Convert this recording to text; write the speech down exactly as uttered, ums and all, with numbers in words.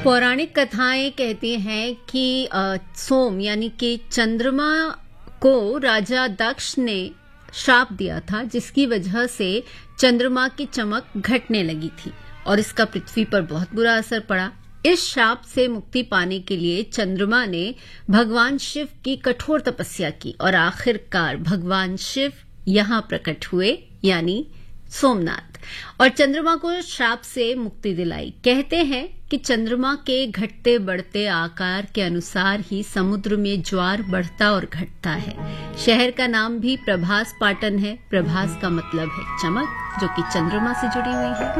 पौराणिक कथाएं कहती हैं कि अ, सोम यानी कि चंद्रमा को राजा दक्ष ने श्राप दिया था, जिसकी वजह से चंद्रमा की चमक घटने लगी थी और इसका पृथ्वी पर बहुत बुरा असर पड़ा। इस श्राप से मुक्ति पाने के लिए चंद्रमा ने भगवान शिव की कठोर तपस्या की और आखिरकार भगवान शिव यहाँ प्रकट हुए, यानी सोमनाथ, और चंद्रमा को श्राप से मुक्ति दिलाई। कहते हैं कि चंद्रमा के घटते बढ़ते आकार के अनुसार ही समुद्र में ज्वार बढ़ता और घटता है। शहर का नाम भी प्रभास पाटन है। प्रभास का मतलब है चमक, जो कि चंद्रमा से जुड़ी हुई है।